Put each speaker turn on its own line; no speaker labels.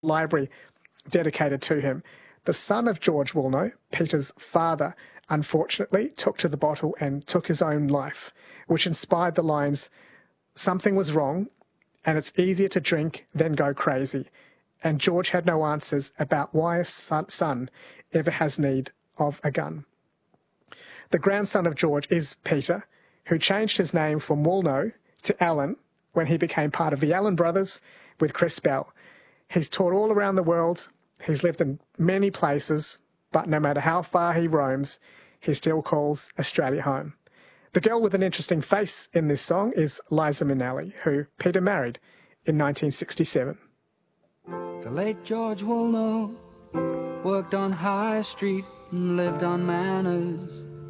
library dedicated to him. The son of George Woolnough, Peter's father, unfortunately took to the bottle and took his own life, which inspired the lines, "Something was wrong, and it's easier to drink than go crazy." And George had no answers about why a son ever has need of a gun. The grandson of George is Peter, who changed his name from Woolnough to Allen when he became part of the Allen brothers with Chris Bell. He's toured all around the world. He's lived in many places, but no matter how far he roams, he still calls Australia home. The girl with an interesting face in this song is Liza Minnelli, who Peter married in 1967.
The late George Woolnough worked on High Street and lived on Manors.